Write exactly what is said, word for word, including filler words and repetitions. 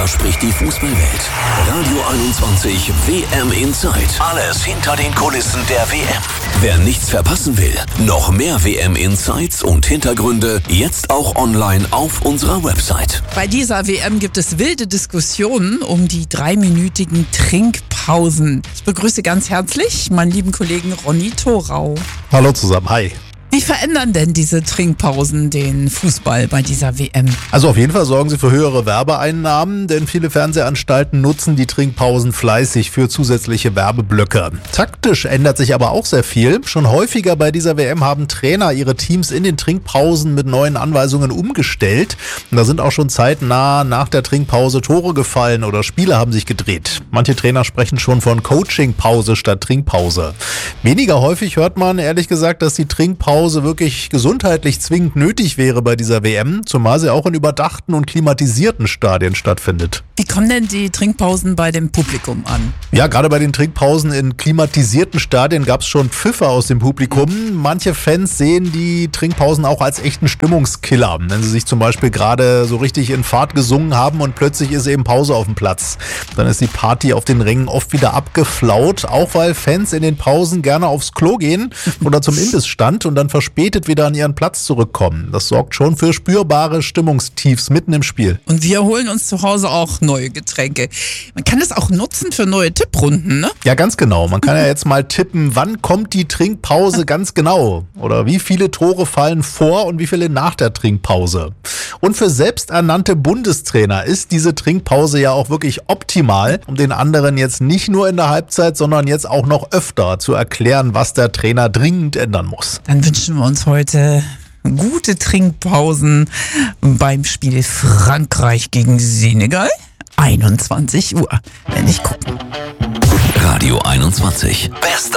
spricht die Fußballwelt. Radio einundzwanzig W M Insight. Alles hinter den Kulissen der W M. Wer nichts verpassen will, noch mehr W M Insights und Hintergründe jetzt auch online auf unserer Website. Bei dieser W M gibt es wilde Diskussionen um die dreiminütigen Trinkpausen. Ich begrüße ganz herzlich meinen lieben Kollegen Ronny Thorau. Hallo zusammen, hi. Wie verändern denn diese Trinkpausen den Fußball bei dieser W M? Also auf jeden Fall sorgen sie für höhere Werbeeinnahmen, denn viele Fernsehanstalten nutzen die Trinkpausen fleißig für zusätzliche Werbeblöcke. Taktisch ändert sich aber auch sehr viel. Schon häufiger bei dieser W M haben Trainer ihre Teams in den Trinkpausen mit neuen Anweisungen umgestellt. Und da sind auch schon zeitnah nach der Trinkpause Tore gefallen oder Spiele haben sich gedreht. Manche Trainer sprechen schon von Coachingpause statt Trinkpause. Weniger häufig hört man ehrlich gesagt, dass die Trinkpause wirklich gesundheitlich zwingend nötig wäre bei dieser W M, zumal sie auch in überdachten und klimatisierten Stadien stattfindet. Wie kommen denn die Trinkpausen bei dem Publikum an? Ja, gerade bei den Trinkpausen in klimatisierten Stadien gab es schon Pfiffe aus dem Publikum. Manche Fans sehen die Trinkpausen auch als echten Stimmungskiller, wenn sie sich zum Beispiel gerade so richtig in Fahrt gesungen haben und plötzlich ist eben Pause auf dem Platz. Dann ist die Party auf den Rängen oft wieder abgeflaut, auch weil Fans in den Pausen gerne aufs Klo gehen oder zum Imbissstand und dann verspätet wieder an ihren Platz zurückkommen. Das sorgt schon für spürbare Stimmungstiefs mitten im Spiel. Und wir holen uns zu Hause auch neue Getränke. Man kann es auch nutzen für neue Tipprunden, ne? Ja, ganz genau. Man kann ja jetzt mal tippen, wann kommt die Trinkpause ganz genau? Oder wie viele Tore fallen vor und wie viele nach der Trinkpause? Und für selbsternannte Bundestrainer ist diese Trinkpause ja auch wirklich optimal, um den anderen jetzt nicht nur in der Halbzeit, sondern jetzt auch noch öfter zu erklären, was der Trainer dringend ändern muss. Dann wünschen wir uns heute gute Trinkpausen beim Spiel Frankreich gegen Senegal. einundzwanzig Uhr. Wenn nicht gucken. Radio einundzwanzig. Bester